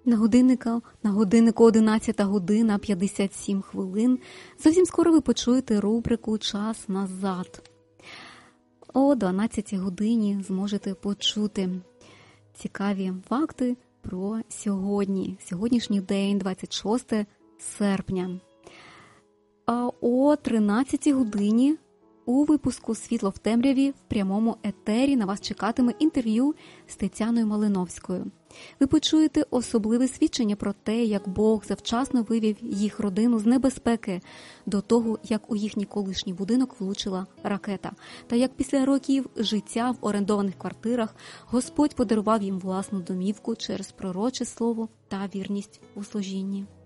На годиннику 11 година 57 хвилин. Зовсім скоро ви почуєте рубрику «Час назад». О 12 годині зможете почути цікаві факти про сьогоднішній день, 26 серпня. А о 13 годині у випуску «Світло в темряві» в прямому етері на вас чекатиме інтерв'ю з Тетяною Малиновською. Ви почуєте особливе свідчення про те, як Бог завчасно вивів їх родину з небезпеки до того, як у їхній колишній будинок влучила ракета, та як після років життя в орендованих квартирах Господь подарував їм власну домівку через пророче слово та вірність у служінні.